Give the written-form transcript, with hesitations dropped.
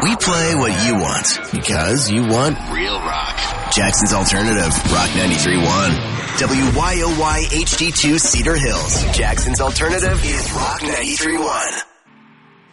We play what you want because you want real rock. Jackson's Alternative, Rock 93.1. WYOY HD2 Cedar Hills. Jackson's Alternative is Rock 93.1.